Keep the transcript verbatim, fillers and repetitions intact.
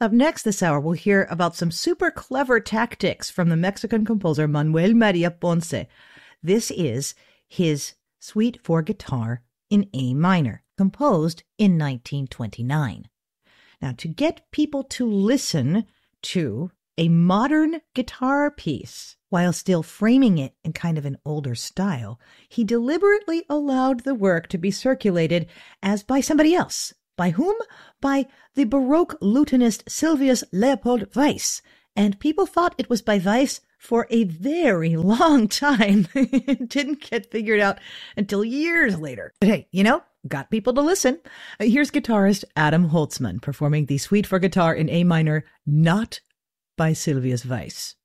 Up next this hour, we'll hear about some super clever tactics from the Mexican composer Manuel Maria Ponce. This is his Suite for Guitar in A minor, composed in nineteen twenty-nine. Now, to get people to listen to a modern guitar piece while still framing it in kind of an older style, he deliberately allowed the work to be circulated as by somebody else. By whom? By the Baroque lutenist Sylvius Leopold Weiss. And people thought it was by Weiss for a very long time. It didn't get figured out until years later. But hey, you know, got people to listen. Uh, here's guitarist Adam Holtzman performing the Suite for Guitar in A minor, not by Sylvius Weiss.